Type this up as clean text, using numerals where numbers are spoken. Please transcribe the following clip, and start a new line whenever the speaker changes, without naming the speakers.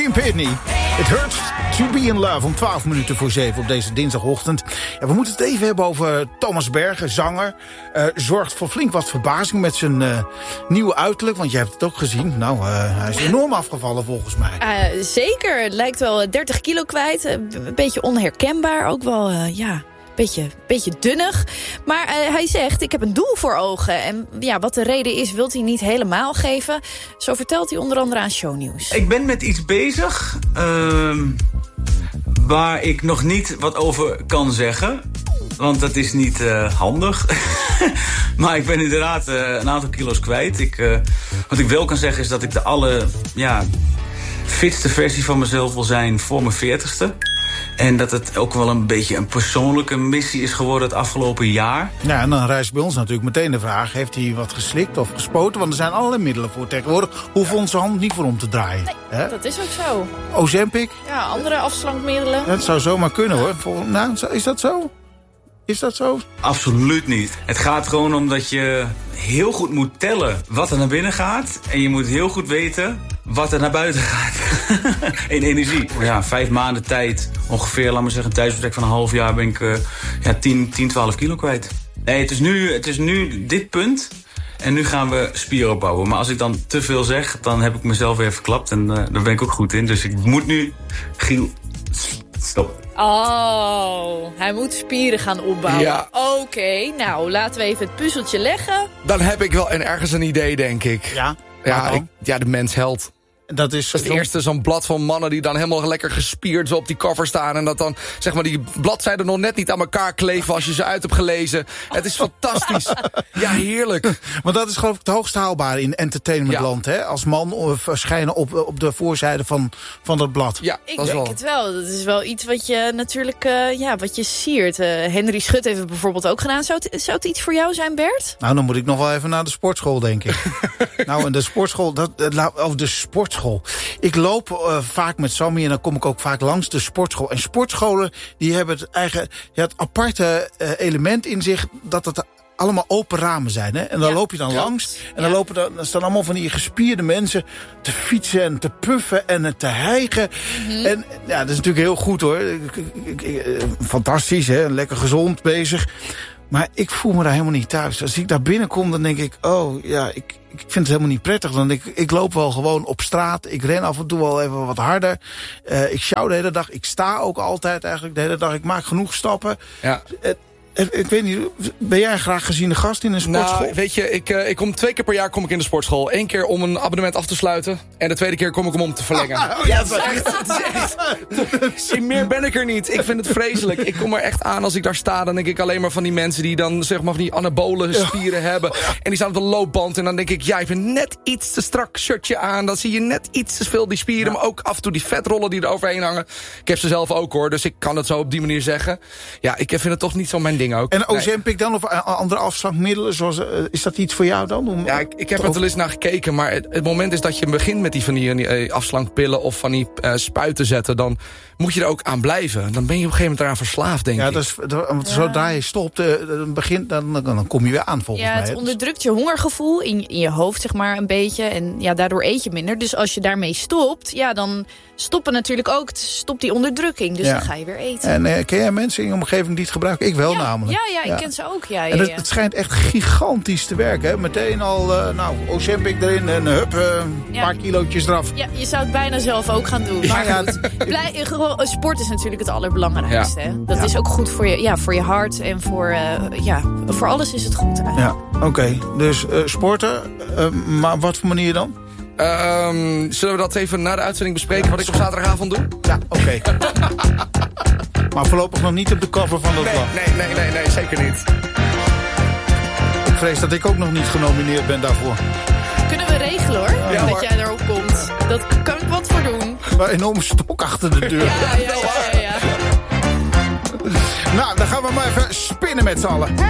Pitney. It hurts to be in love om 12 minuten voor 7 op deze dinsdagochtend. Ja, we moeten het even hebben over Thomas Bergen, zanger. Zorgt voor flink wat verbazing met zijn nieuwe uiterlijk. Want je hebt het ook gezien. Nou, hij is enorm afgevallen volgens mij.
Zeker. Lijkt wel 30 kilo kwijt. Een beetje onherkenbaar. Ook wel, beetje dunnig. Maar hij zegt, ik heb een doel voor ogen. En ja, wat de reden is, wilt hij niet helemaal geven. Zo vertelt hij onder andere aan Shownieuws.
Ik ben met iets bezig waar ik nog niet wat over kan zeggen. Want dat is niet handig. Maar ik ben inderdaad een aantal kilo's kwijt. Wat ik wel kan zeggen is dat ik de fitste versie van mezelf wil zijn voor mijn 40ste. En dat het ook wel een beetje een persoonlijke missie is geworden het afgelopen jaar. Ja,
en dan rijst bij ons natuurlijk meteen de vraag, heeft hij wat geslikt of gespoten? Want er zijn allerlei middelen voor tegenwoordig. Hoeft onze hand niet voor om te draaien.
Nee, dat is ook zo.
Ozempic?
Ja, andere afslankmiddelen.
Dat zou zomaar kunnen hoor. Nou, is dat zo? Is dat zo?
Absoluut niet. Het gaat gewoon om dat je heel goed moet tellen wat er naar binnen gaat. En je moet heel goed weten wat er naar buiten gaat. In energie. Ja, 5 maanden tijd. Ongeveer, laat maar zeggen, een tijdsbestek van een half jaar ben ik 10, 12 kilo kwijt. Nee, het is nu dit punt. En nu gaan we spieren opbouwen. Maar als ik dan te veel zeg, dan heb ik mezelf weer verklapt. En daar ben ik ook goed in. Dus ik moet nu... Giel, stop.
Oh, hij moet spieren gaan opbouwen.
Ja.
Oké, nou, laten we even het puzzeltje leggen.
Dan heb ik wel ergens een idee, denk ik.
Ja,
de mensheld.
Dat is
het eerste zo'n blad van mannen die dan helemaal lekker gespierd zo op die cover staan. En dat dan, zeg maar, die bladzijden nog net niet aan elkaar kleven als je ze uit hebt gelezen. Het is fantastisch. Ja, heerlijk.
Maar dat is geloof ik het hoogst haalbare in entertainmentland, hè? Als man verschijnen op de voorzijde van dat blad.
Ja,
ik denk het wel. Dat is wel iets wat je natuurlijk, wat je siert. Henry Schut heeft het bijvoorbeeld ook gedaan. Zou het iets voor jou zijn, Bert?
Nou, dan moet ik nog wel even naar de sportschool, denk ik. Nou, en de sportschool, de sportschool. Ik loop vaak met Sammy en dan kom ik ook vaak langs de sportschool. En sportscholen die hebben het aparte element in zich dat het allemaal open ramen zijn. Hè? En dan loop je dan langs. En dan staan allemaal van die gespierde mensen te fietsen en te puffen en te hijgen. Mm-hmm. En ja, dat is natuurlijk heel goed hoor. Fantastisch, hè? Lekker gezond bezig. Maar ik voel me daar helemaal niet thuis. Als ik daar binnenkom, dan denk ik, ik vind het helemaal niet prettig. Dan denk ik loop wel gewoon op straat. Ik ren af en toe wel even wat harder. Ik sjouw de hele dag. Ik sta ook altijd eigenlijk de hele dag. Ik maak genoeg stappen. Ja. Ik weet niet, ben jij een graag geziene gast in een sportschool?
Nou, weet je, ik kom 2 keer per jaar kom ik in de sportschool. 1 keer om een abonnement af te sluiten. En de tweede keer kom ik om te verlengen. Het is echt. Meer ben ik er niet. Ik vind het vreselijk. Ik kom er echt aan als ik daar sta. Dan denk ik alleen maar van die mensen die dan zeg maar van die anabole spieren hebben. En die staan op de loopband. En dan denk ik, ik vind net iets te strak shirtje aan. Dan zie je net iets te veel die spieren. Maar ook af en toe die vetrollen die er overheen hangen. Ik heb ze zelf ook hoor. Dus ik kan het zo op die manier zeggen. Ja, ik vind het toch niet zo mijn ding ook.
En Ozempic dan? Of andere afslankmiddelen? Is dat iets voor jou dan?
Ik heb er wel eens naar gekeken. Maar het moment is dat je begint met van die afslankpillen of van die spuiten zetten. Dan moet je er ook aan blijven. Dan ben je op een gegeven moment eraan verslaafd, denk ik.
Zodra je stopt, dan kom je weer aan volgens mij.
Ja, het onderdrukt je hongergevoel in je hoofd, zeg maar, een beetje. En ja, daardoor eet je minder. Dus als je daarmee stopt, dan stopt die onderdrukking. Dus dan ga je weer eten.
En ken jij mensen in je omgeving die het gebruiken? Ik wel namelijk.
Ja, ik ken ze ook. Ja,
het schijnt echt gigantisch te werken. Hè? Meteen al, Ozempic erin en een paar kilootjes eraf. Ja,
je zou het bijna zelf ook gaan doen. Maar goed, sport is natuurlijk het allerbelangrijkste. Ja. Hè? Dat is ook goed voor je hart en voor alles is het goed eigenlijk.
Ja, oké. Dus sporten, maar wat voor manier dan?
Zullen we dat even na de uitzending bespreken wat ik op zaterdagavond doe?
Ja, oké. Maar voorlopig nog niet op de cover van dat blad.
Nee, zeker niet.
Ik vrees dat ik ook nog niet genomineerd ben daarvoor.
Kunnen we regelen hoor, dat jij erop komt. Dat kan ik wat voor doen.
Een enorme stok achter de deur.
Ja.
Nou, dan gaan we maar even spinnen met z'n allen.